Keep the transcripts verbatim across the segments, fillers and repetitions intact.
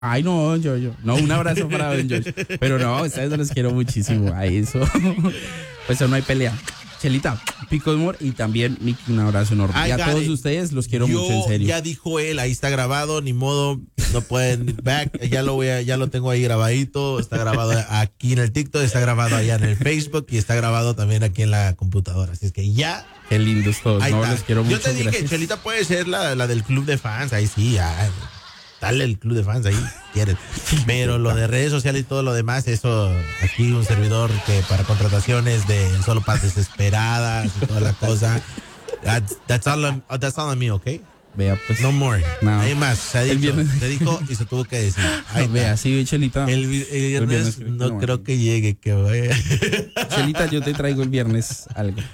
Ay, no, yo, yo. No, un abrazo para Don George. Pero no, a ustedes no los quiero muchísimo. A eso. Pues no hay pelea. Chelita, Pico de Humor y también Mickey, un abrazo enorme. Y a todos ustedes los quiero yo, mucho, en serio. Ya dijo él, ahí está grabado, ni modo, no pueden back, ya lo voy a, ya lo tengo ahí grabadito, está grabado aquí en el TikTok, está grabado allá en el Facebook y está grabado también aquí en la computadora. Así es que ya. Qué lindos todos, Ahí no, está. los quiero mucho. Yo te dije, gracias. Chelita puede ser la, la del club de fans, ahí sí, ya. Dale el club de fans ahí, quieres. Pero lo de redes sociales y todo lo demás, eso, aquí un servidor que para contrataciones de solo para desesperadas y toda la cosa. That's, that's, all, on, that's all on me, ¿ok? Vea, pues. No more. No. Hay más, se ha El dicho, viernes- se dijo y se tuvo que decir. Ahí está. Vea, sí, Chelita. El, vi- el viernes, El viernes creo que no, no, creo ¿no? que llegue, que vaya. Chelita, yo te traigo el viernes algo. Yo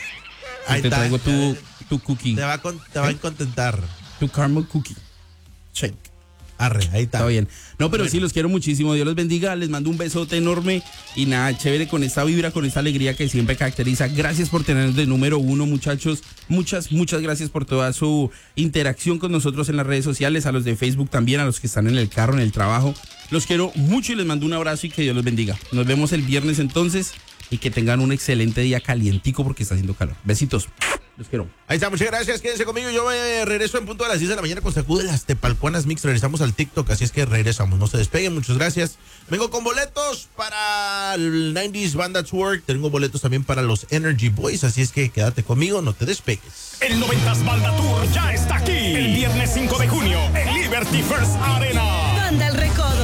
Ahí te está. traigo tu, tu cookie. Te va, a con- te va a contentar. Tu caramel cookie. Shake. Arre, ahí está. Está bien. No, pero Bueno. sí, los quiero muchísimo. Dios los bendiga. Les mando un besote enorme. Y nada, chévere con esta vibra, con esta alegría que siempre caracteriza. Gracias por tenernos de número uno, muchachos. Muchas, muchas gracias por toda su interacción con nosotros en las redes sociales. A los de Facebook también, a los que están en el carro, en el trabajo. Los quiero mucho y les mando un abrazo y que Dios los bendiga. Nos vemos el viernes entonces. Y que tengan un excelente día calientico porque está haciendo calor. Besitos. Los quiero. Ahí está, muchas gracias. Quédense conmigo. Yo me regreso en punto a las diez de la mañana con Sacude las Tepalcuanas Mix. Regresamos al TikTok, así es que regresamos. No se despeguen, muchas gracias. Vengo con boletos para el noventa Banda Tour. Tengo boletos también para los Energy Boys, así es que quédate conmigo, no te despegues. El noventas Banda Tour ya está aquí. El viernes cinco de junio en Liberty First Arena. Banda El Recodo.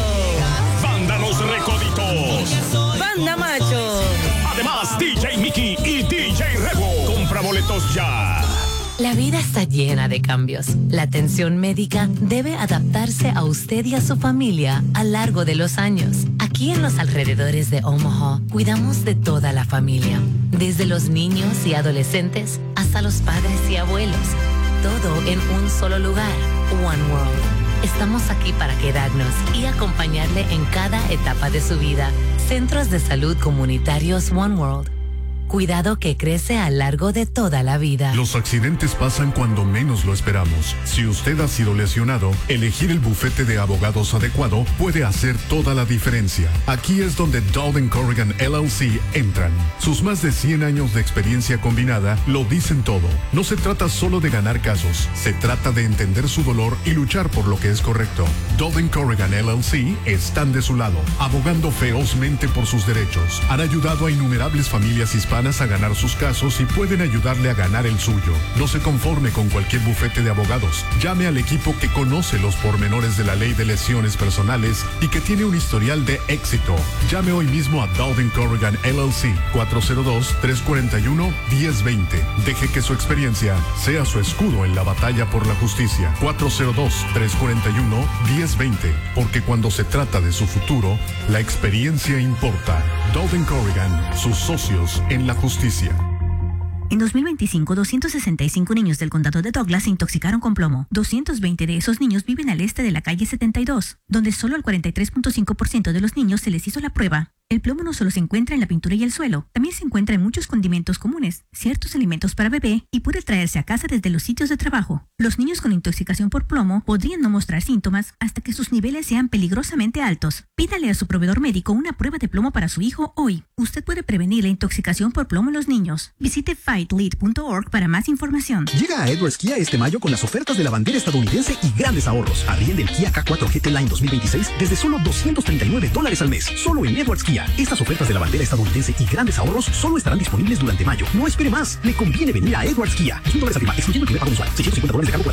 Banda Los Recoditos. Banda Macho. Además, D J Mickey y D J Rebo. Compra boletos ya. La vida está llena de cambios. La atención médica debe adaptarse a usted y a su familia a lo largo de los años. Aquí en los alrededores de Omaha, cuidamos de toda la familia, desde los niños y adolescentes hasta los padres y abuelos. Todo en un solo lugar, One World. Estamos aquí para quedarnos y acompañarle en cada etapa de su vida. Centros de Salud Comunitarios One World. Cuidado que crece a lo largo de toda la vida. Los accidentes pasan cuando menos lo esperamos. Si usted ha sido lesionado, elegir el bufete de abogados adecuado puede hacer toda la diferencia. Aquí es donde Dowden Corrigan L L C entran. Sus más de cien años de experiencia combinada lo dicen todo. No se trata solo de ganar casos, se trata de entender su dolor y luchar por lo que es correcto. Dowden Corrigan L L C están de su lado, abogando ferozmente por sus derechos. Han ayudado a innumerables familias hispanas a ganar sus casos y pueden ayudarle a ganar el suyo. No se conforme con cualquier bufete de abogados. Llame al equipo que conoce los pormenores de la ley de lesiones personales y que tiene un historial de éxito. Llame hoy mismo a Dowden Corrigan L L C cuatro cero dos, tres cuatro uno, uno cero dos cero. Deje que su experiencia sea su escudo en la batalla por la justicia. cuatro cero dos, tres cuatro uno, uno cero dos cero. Porque cuando se trata de su futuro, la experiencia importa. Dowden Corrigan, sus socios en la justicia. En dos mil veinticinco, doscientos sesenta y cinco niños del condado de Douglas se intoxicaron con plomo. doscientos veinte de esos niños viven al este de la calle setenta y dos, donde solo al cuarenta y tres punto cinco por ciento de los niños se les hizo la prueba. El plomo no solo se encuentra en la pintura y el suelo, también se encuentra en muchos condimentos comunes, ciertos alimentos para bebé y puede traerse a casa desde los sitios de trabajo. Los niños con intoxicación por plomo podrían no mostrar síntomas hasta que sus niveles sean peligrosamente altos. Pídale a su proveedor médico una prueba de plomo para su hijo hoy. Usted puede prevenir la intoxicación por plomo en los niños. Visite fight lead punto org para más información. Llega a Edwards Kia este mayo con las ofertas de la bandera estadounidense y grandes ahorros. Arriende el Kia K cuatro G T Line dos mil veintiséis desde solo doscientos treinta y nueve dólares al mes. Solo en Edwards Kia. Estas ofertas de la bandera estadounidense y grandes ahorros solo estarán disponibles durante mayo. No espere más. Le conviene venir a Edwards Kia. cien dólares arriba, excluyendo el primer pago mensual. seiscientos cincuenta dólares de cargo por